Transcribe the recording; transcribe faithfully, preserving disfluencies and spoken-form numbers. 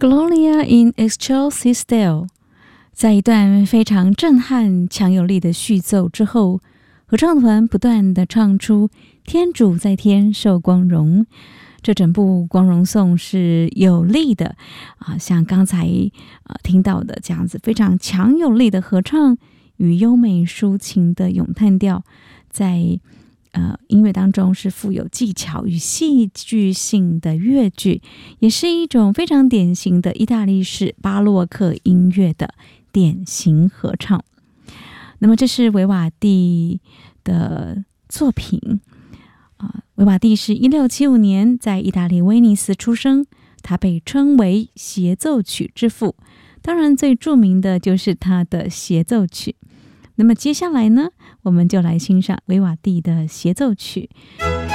Gloria in Excelsis Deo。 在一段非常震撼、强有力的序奏之后，合唱团不断地唱出天主在天受光荣。这整部光荣颂是有力的啊，像刚才呃听到的这样子非常强有力的合唱与优美抒情的咏叹调，在呃音乐当中是富有技巧与戏剧性的乐句，也是一种非常典型的意大利式巴洛克音乐的典型合唱。那么这是维瓦第的作品。啊，维瓦第是一六七五年在意大利威尼斯出生，他被称为协奏曲之父，当然最著名的就是他的协奏曲。那么接下来呢，我们就来欣赏维瓦第的协奏曲。